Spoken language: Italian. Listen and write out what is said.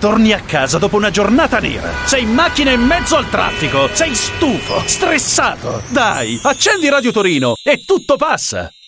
torni a casa dopo una giornata nera. Sei in macchina in mezzo al traffico. Sei stufo, stressato. Dai, accendi Radio Torino e tutto passa.